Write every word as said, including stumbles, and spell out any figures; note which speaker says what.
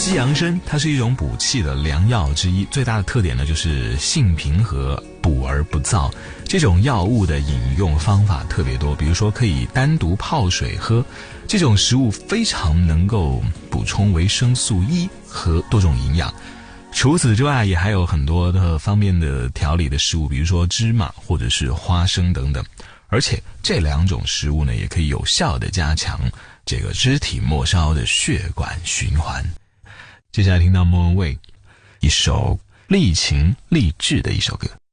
Speaker 1: 西洋参它是一种补气的良药之一，最大的特点呢就是性平和，补而不燥。这种药物的饮用方法特别多，比如说可以单独泡水喝，这种食物非常能够补充维生素 E 和多种营养。除此之外，也还有很多的方面的调理的食物，比如说芝麻或者是花生等等。而且这两种食物呢，也可以有效的加强这个肢体末梢的血管循环。接下来听到莫文蔚一首励情励志的一首歌。